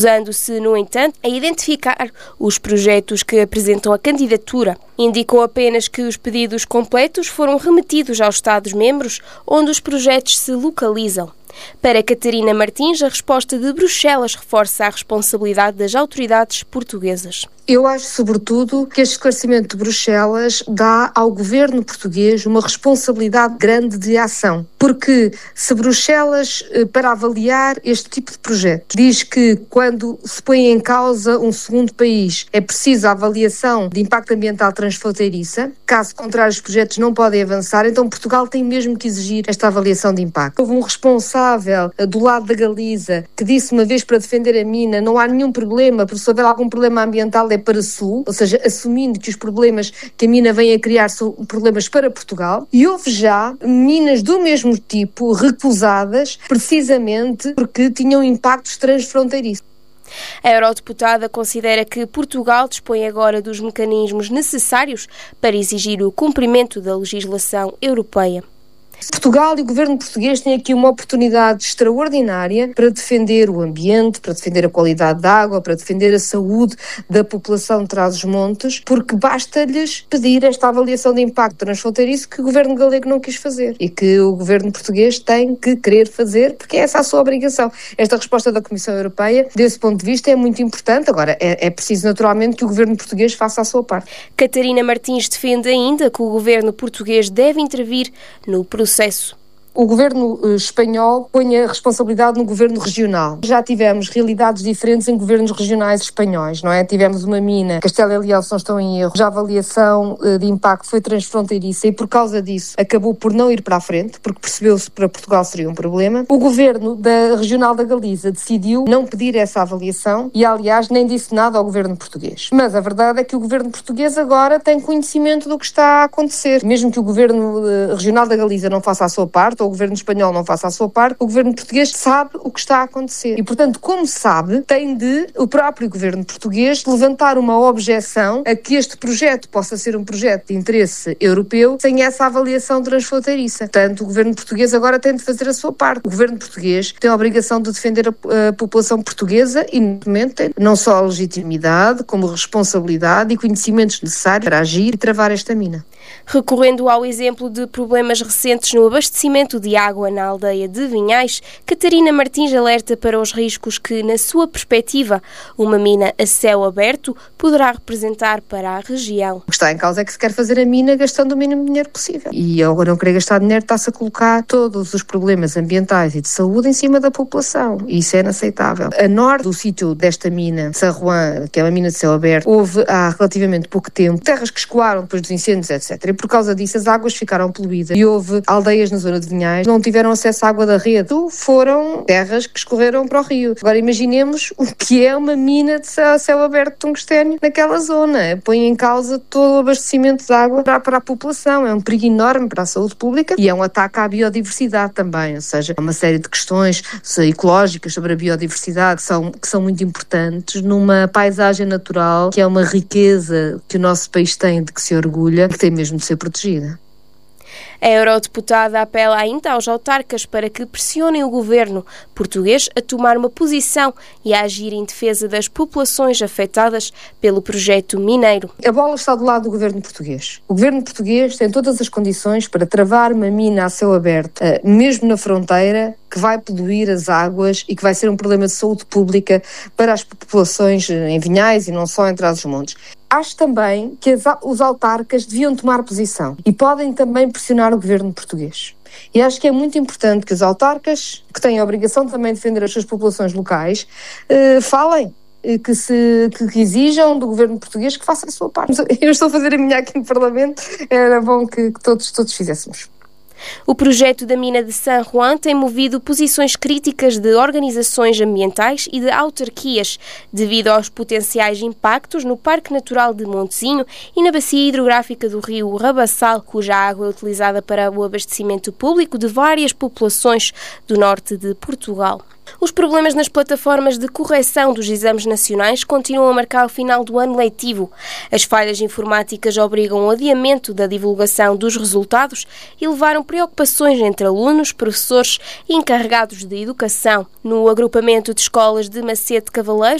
Usando-se, no entanto, a identificar os projetos que apresentam a candidatura. Indicou apenas que os pedidos completos foram remetidos aos Estados-membros onde os projetos se localizam. Para Catarina Martins, a resposta de Bruxelas reforça a responsabilidade das autoridades portuguesas. Eu acho, sobretudo, que este esclarecimento de Bruxelas dá ao governo português uma responsabilidade grande de ação. Porque se Bruxelas, para avaliar este tipo de projeto, diz que quando se põe em causa um segundo país é preciso a avaliação de impacto ambiental transfronteiriça, caso contrário os projetos não podem avançar, então Portugal tem mesmo que exigir esta avaliação de impacto. Houve um responsável do lado da Galiza que disse uma vez para defender a mina, não há nenhum problema, porque se houver algum problema ambiental é para Sul, ou seja, assumindo que os problemas que a mina vem a criar são problemas para Portugal, e houve já minas do mesmo tipo recusadas precisamente porque tinham impactos transfronteiriços. A eurodeputada considera que Portugal dispõe agora dos mecanismos necessários para exigir o cumprimento da legislação europeia. Portugal e o governo português têm aqui uma oportunidade extraordinária para defender o ambiente, para defender a qualidade da água, para defender a saúde da população de Trás-os-Montes, porque basta-lhes pedir esta avaliação de impacto transfronteiriço que o governo galego não quis fazer e que o governo português tem que querer fazer, porque é essa a sua obrigação. Esta resposta da Comissão Europeia, desse ponto de vista, é muito importante. Agora, é preciso naturalmente que o governo português faça a sua parte. Catarina Martins defende ainda que o governo português deve intervir no processo. O governo espanhol põe a responsabilidade no governo regional. Já tivemos realidades diferentes em governos regionais espanhóis, não é? Tivemos uma mina, Castela e Leão, se não estou em erro, já a avaliação de impacto foi transfronteiriça e por causa disso acabou por não ir para a frente, porque percebeu-se que para Portugal seria um problema. O governo regional da Galiza decidiu não pedir essa avaliação e, aliás, nem disse nada ao governo português. Mas a verdade é que o governo português agora tem conhecimento do que está a acontecer. Mesmo que o governo regional da Galiza não faça a sua parte, ou o governo espanhol não faça a sua parte, o governo português sabe o que está a acontecer. E, portanto, como sabe, tem de o próprio governo português levantar uma objeção a que este projeto possa ser um projeto de interesse europeu sem essa avaliação transfronteiriça. Portanto, o governo português agora tem de fazer a sua parte. O governo português tem a obrigação de defender a população portuguesa e, no momento, tem não só a legitimidade, como a responsabilidade e conhecimentos necessários para agir e travar esta mina. Recorrendo ao exemplo de problemas recentes no abastecimento de água na aldeia de Vinhais, Catarina Martins alerta para os riscos que, na sua perspectiva, uma mina a céu aberto poderá representar para a região. O que está em causa é que se quer fazer a mina gastando o mínimo dinheiro possível. E ao não querer gastar dinheiro está-se a colocar todos os problemas ambientais e de saúde em cima da população. E isso é inaceitável. A norte do sítio desta mina, San Juan, que é uma mina de céu aberto, houve há relativamente pouco tempo terras que escoaram depois dos incêndios, etc. E por causa disso as águas ficaram poluídas e houve aldeias na zona de Vinhais que não tiveram acesso à água da rede. Foram terras que escorreram para o rio. Agora imaginemos o que é uma mina de céu aberto de tungstênio naquela zona. Põe em causa todo o abastecimento de água para a população. É um perigo enorme para a saúde pública e é um ataque à biodiversidade também. Ou seja, há uma série de questões ecológicas sobre a biodiversidade que são muito importantes numa paisagem natural que é uma riqueza que o nosso país tem, de que se orgulha, que tem mesmo de ser protegida. A eurodeputada apela ainda aos autarcas para que pressionem o governo português a tomar uma posição e a agir em defesa das populações afetadas pelo projeto mineiro. A bola está do lado do governo português. O governo português tem todas as condições para travar uma mina a céu aberto, mesmo na fronteira, que vai poluir as águas e que vai ser um problema de saúde pública para as populações em Vinhais e não só em Trás-os-Montes. Acho também que os autarcas deviam tomar posição e podem também pressionar o governo português. E acho que é muito importante que os autarcas, que têm a obrigação também de defender as suas populações locais, falem. Que exijam do governo português que faça a sua parte. Eu estou a fazer a minha aqui no Parlamento, era bom que todos fizéssemos. O projeto da mina de San Juan tem movido posições críticas de organizações ambientais e de autarquias, devido aos potenciais impactos no Parque Natural de Montezinho e na bacia hidrográfica do rio Rabassal, cuja água é utilizada para o abastecimento público de várias populações do norte de Portugal. Os problemas nas plataformas de correção dos exames nacionais continuam a marcar o final do ano letivo. As falhas informáticas obrigam ao adiamento da divulgação dos resultados e levaram preocupações entre alunos, professores e encarregados de educação. No agrupamento de escolas de Macete Cavaleiros,